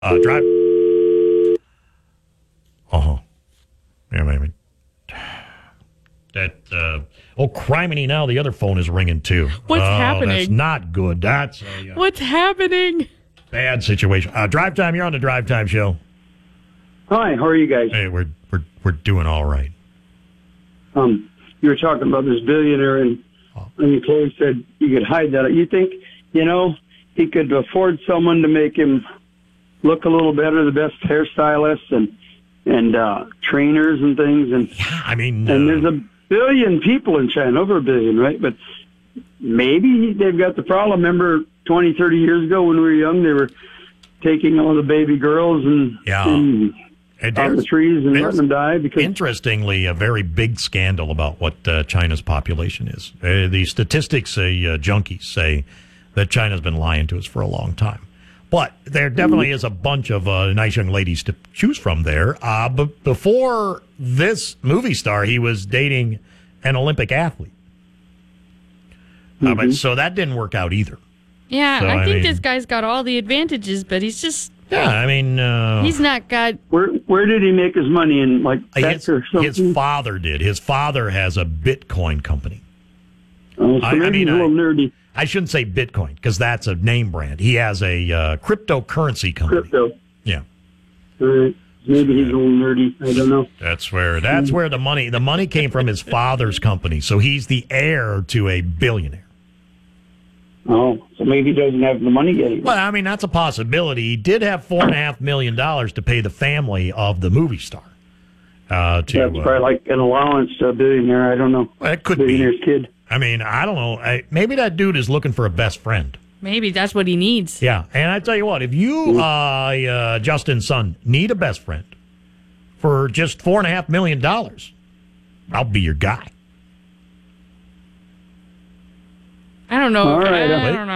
Drive. Yeah, maybe. Criminy, now the other phone is ringing too. What's happening? That's not good. That's what's happening? Bad situation. Drive Time, you're on the Drive Time show. Hi, how are you guys? Hey, we're doing all right. You were talking about this billionaire, and Chloe said you could hide that. You think, he could afford someone to make him look a little better, the best hairstylists and trainers and things, and and there's a billion people in China, over a billion, right? But maybe they've got the problem. Remember 20, 30 years ago when we were young, they were taking all the baby girls and out of the trees and letting them die. Because interestingly, a very big scandal about what China's population is. The statistics say, junkies say that China's been lying to us for a long time. But there definitely is a bunch of nice young ladies to choose from there. But before this movie star, he was dating an Olympic athlete. But so that didn't work out either. Yeah, so, I think this guy's got all the advantages, but he's just... Yeah, he's not got... Where did he make his money? In, tech or something? His father did. His father has a Bitcoin company. Oh, so maybe he's a little nerdy. I shouldn't say Bitcoin, because that's a name brand. He has a cryptocurrency company. Crypto. Yeah. All right. Maybe he's a little nerdy. I don't know. That's where the money came from his father's company. So he's the heir to a billionaire. Oh, so maybe he doesn't have the money yet. Well, that's a possibility. He did have $4.5 million to pay the family of the movie star. That's probably like an allowance to a billionaire. I don't know. Well, it could billionaire's be. Kid. I don't know. Maybe that dude is looking for a best friend. Maybe that's what he needs. Yeah, and I tell you what, if you, Justin's son, need a best friend for just $4.5 million, I'll be your guy. I don't know. All right. I don't know.